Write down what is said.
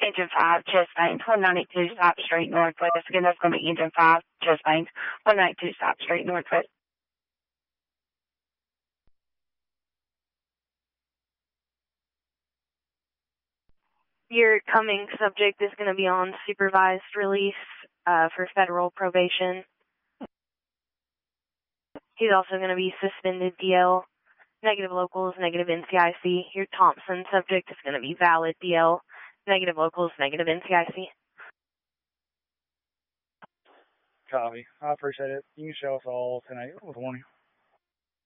Engine 5, chest bank, 192 South Street Northwest. Again, that's going to be Engine 5, chest bank, 192 South Street Northwest. Your coming subject is going to be on supervised release for federal probation. He's also going to be suspended DL, negative locals, negative NCIC. Your Thompson subject is going to be valid DL, negative locals, negative NCIC. Copy. I appreciate it. You can show us all tonight with warning.